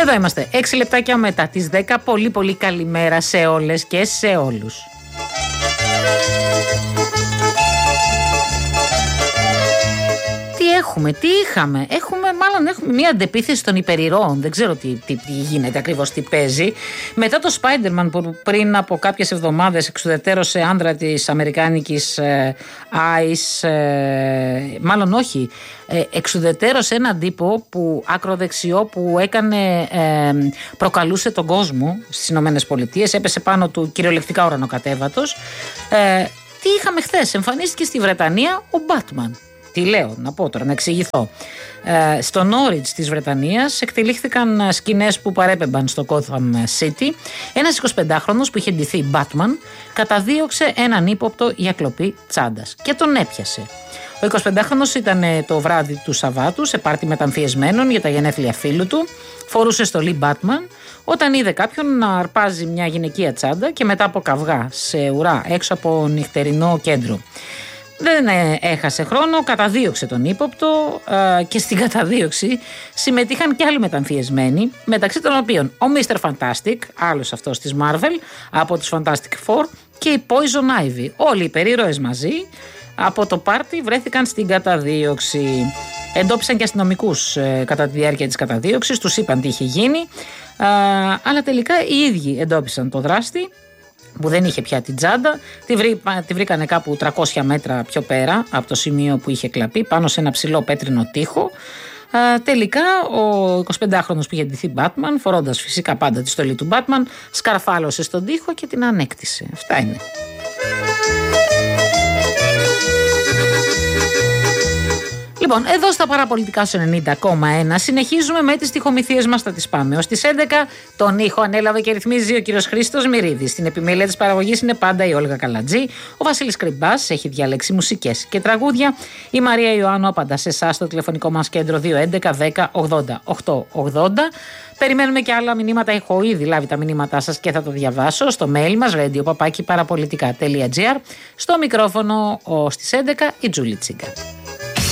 Εδώ είμαστε, 6 λεπτάκια μετά τις 10. Πολύ πολύ καλημέρα σε όλες και σε όλους. Τι είχαμε. Έχουμε μια αντεπίθεση των υπερηρώων. Δεν ξέρω τι γίνεται ακριβώς, τι παίζει. Μετά το Spider-Man που πριν από κάποιες εβδομάδες εξουδετερώσε άντρα της αμερικάνικης ICE, μάλλον όχι, εξουδετερώσε έναν τύπο που ακροδεξιό που προκαλούσε τον κόσμο στις Ηνωμένες Πολιτείες, έπεσε πάνω του κυριολεκτικά ουρανοκατέβατος. Τι είχαμε χθες? Εμφανίστηκε στη Βρετανία ο Batman. Τι λέω, να πω τώρα, να εξηγηθώ. Στο Νόριτς της Βρετανίας εκτελήχθηκαν σκηνές που παρέπεμπαν στο Gotham City. Ένας 25χρονος που είχε ντυθεί Batman καταδίωξε έναν ύποπτο για κλοπή τσάντας και τον έπιασε. Ο 25χρονος ήταν το βράδυ του Σαββάτου σε πάρτι μεταμφιεσμένων για τα γενέθλια φίλου του. Φορούσε στολή Batman όταν είδε κάποιον να αρπάζει μια γυναικεία τσάντα και μετά από καυγά σε ουρά έξω από νυχτερινό κέντρο. Δεν έχασε χρόνο, καταδίωξε τον ύποπτο και στην καταδίωξη συμμετείχαν και άλλοι μεταμφιεσμένοι, μεταξύ των οποίων ο Mr. Fantastic, άλλος αυτός της Marvel, από τους Fantastic Four, και η Poison Ivy. Όλοι οι περίρωες μαζί από το πάρτι βρέθηκαν στην καταδίωξη. Εντόπισαν και αστυνομικούς κατά τη διάρκεια της καταδίωξης, τους είπαν τι είχε γίνει, αλλά τελικά οι ίδιοι εντόπισαν το δράστη, που δεν είχε πια την τσάντα. Τη βρήκανε κάπου 300 μέτρα πιο πέρα από το σημείο που είχε κλαπεί, πάνω σε ένα ψηλό πέτρινο τοίχο. Τελικά ο 25χρονος που είχε ντυθεί Batman, φορώντας φυσικά πάντα τη στολή του Batman, σκαρφάλωσε στον τοίχο και την ανέκτησε. Αυτά είναι. Λοιπόν, εδώ στα παραπολιτικά σου 90,1 συνεχίζουμε με τις τυχομηθείες μας, θα τις πάμε ως τις 11. Τον ήχο ανέλαβε και ρυθμίζει ο κύριος Χρήστος Μυρίδης. Στην επιμέλεια της παραγωγής είναι πάντα η Όλγα Καλατζή. Ο Βασίλης Κρυμπάς έχει διαλέξει μουσικές και τραγούδια. Η Μαρία Ιωάννου απαντά σε εσάς στο τηλεφωνικό μας κέντρο 211 10 80 880. Περιμένουμε και άλλα μηνύματα. Έχω ήδη λάβει τα μηνύματά σας και θα το διαβάσω στο mail μας radio@parapolitica.gr. Στο μικρόφωνο στις 11 η Τζούλη Τσίγκα.